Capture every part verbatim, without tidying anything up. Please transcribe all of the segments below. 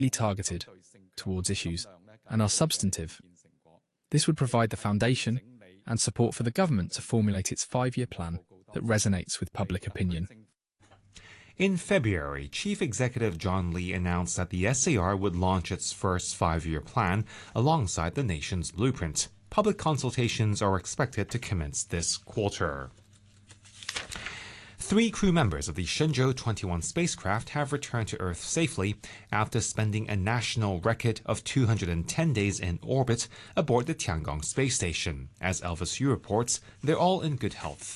targeted towards issues and are substantive. This would provide the foundation and support for the government to formulate its five-year plan that resonates with public opinion. In February, Chief Executive John Lee announced that the S A R would launch its first five-year plan alongside the nation's blueprint. Public consultations are expected to commence this quarter. Three crew members of the Shenzhou twenty-one spacecraft have returned to Earth safely after spending a national record of two hundred ten days in orbit aboard the Tiangong space station. As Elvis Yu reports, they're all in good health.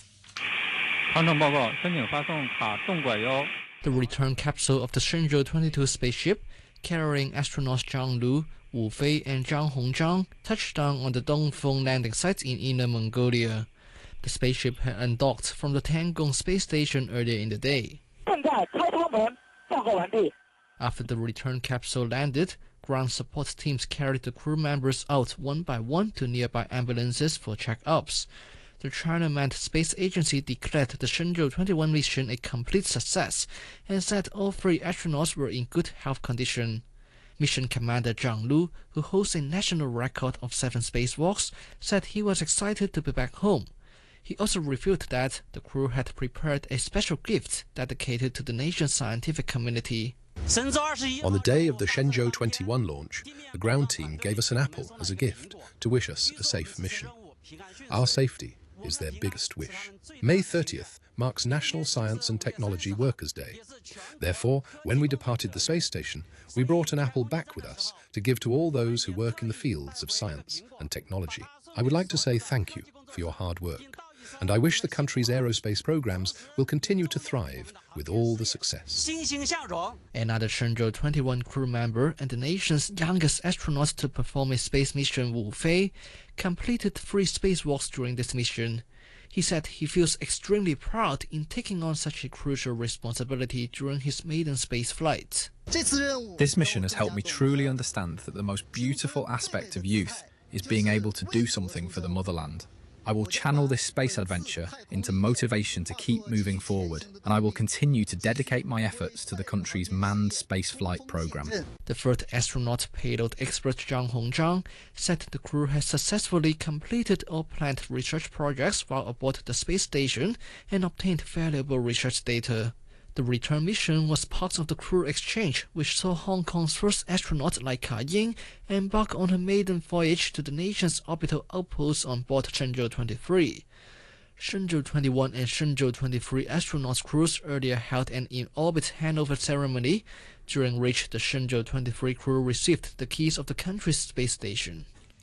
The return capsule of the Shenzhou twenty-two spaceship, carrying astronauts Zhang Lu, Wu Fei and Zhang Hongzhang, touched down on the Dongfeng landing site in Inner Mongolia. The spaceship had undocked from the Tiangong space station earlier in the day. After the return capsule landed, ground support teams carried the crew members out one by one to nearby ambulances for check-ups. The China Manned Space Agency declared the Shenzhou twenty-one mission a complete success and said all three astronauts were in good health condition. Mission Commander Zhang Lu, who holds a national record of seven spacewalks, said he was excited to be back home. He also revealed that the crew had prepared a special gift dedicated to the nation's scientific community. On the day of the Shenzhou twenty-one launch, the ground team gave us an apple as a gift to wish us a safe mission. Our safety is their biggest wish. May thirtieth marks National Science and Technology Workers' Day. Therefore, when we departed the space station, we brought an apple back with us to give to all those who work in the fields of science and technology. I would like to say thank you for your hard work, and I wish the country's aerospace programs will continue to thrive with all the success. Another Shenzhou twenty-one crew member and the nation's youngest astronaut to perform a space mission, Wu Fei, completed three spacewalks during this mission. He said he feels extremely proud in taking on such a crucial responsibility during his maiden space flight. This mission has helped me truly understand that the most beautiful aspect of youth is being able to do something for the motherland. I will channel this space adventure into motivation to keep moving forward, and I will continue to dedicate my efforts to the country's manned spaceflight program. The third astronaut payload expert Zhang Hongzhang said the crew has successfully completed all planned research projects while aboard the space station and obtained valuable research data. The return mission was part of the crew exchange, which saw Hong Kong's first astronaut Lai Ka-ying embark on her maiden voyage to the nation's orbital outpost on board Shenzhou twenty-three. Shenzhou twenty-one and Shenzhou twenty-three astronaut crews earlier held an in-orbit handover ceremony, during which the Shenzhou twenty-three crew received the keys of the country's space station.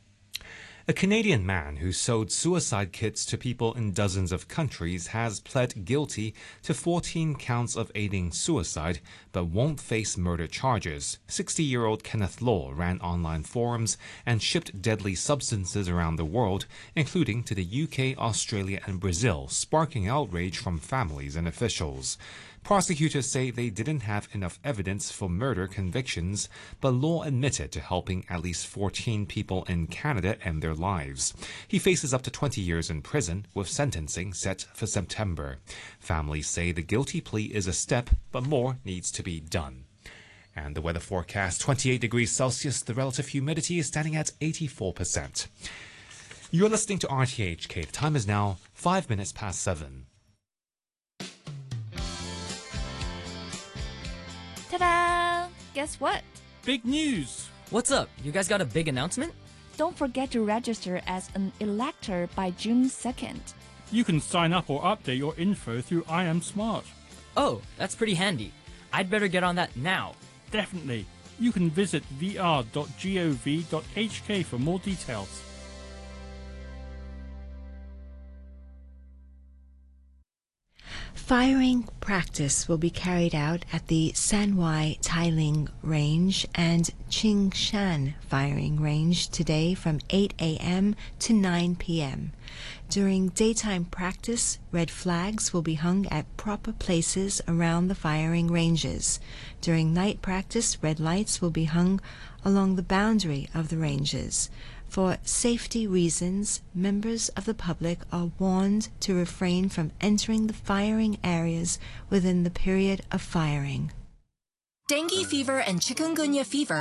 A Canadian man who sold suicide kits to people in dozens of countries has pled guilty to fourteen counts of aiding suicide, but won't face murder charges. sixty-year-old Kenneth Law ran online forums and shipped deadly substances around the world, including to the U K, Australia and Brazil, sparking outrage from families and officials. Prosecutors say they didn't have enough evidence for murder convictions, but Law admitted to helping at least fourteen people in Canada end their lives. He faces up to twenty years in prison, with sentencing set for September. Families say the guilty plea is a step, but more needs to be done. And the weather forecast, twenty-eight degrees Celsius, the relative humidity is standing at eighty-four percent. You're listening to R T H K. The time is now five minutes past seven. Ta-da! Guess what? Big news! What's up? You guys got a big announcement? Don't forget to register as an elector by June second. You can sign up or update your info through I Am Smart. Oh, that's pretty handy. I'd better get on that now. Definitely. You can visit v r dot gov dot h k for more details. Firing practice will be carried out at the Sanwai Tailing Range and Qingshan Firing Range today from eight a m to nine p m During daytime practice, red flags will be hung at proper places around the firing ranges. During night practice, red lights will be hung along the boundary of the ranges. For safety reasons, members of the public are warned to refrain from entering the firing areas within the period of firing. Dengue fever and chikungunya fever